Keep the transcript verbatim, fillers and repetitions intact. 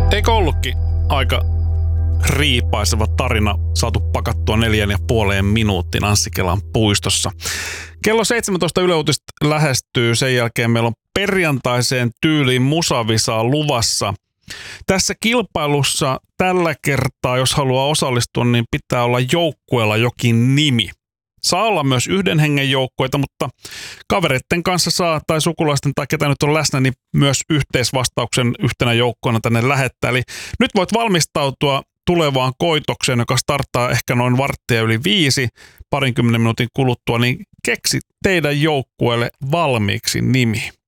Eikö ollutkin aika riipaiseva tarina saatu pakattua neljän ja puoleen minuuttiin Anssi-Kelan puistossa. Kello seitsemäntoista Yle Uutiset lähestyy. Sen jälkeen meillä on perjantaiseen tyyliin musavisaa luvassa. Tässä kilpailussa tällä kertaa, jos haluaa osallistua, niin pitää olla joukkueella jokin nimi. Saa olla myös yhden hengen joukkueita, mutta kavereiden kanssa saa tai sukulaisten tai ketä nyt on läsnä, niin myös yhteisvastauksen yhtenä joukkoina tänne lähettää. Eli nyt voit valmistautua tulevaan koitokseen, joka starttaa ehkä noin varttia yli viisi, parinkymmenen minuutin kuluttua, niin keksi teidän joukkueelle valmiiksi nimi.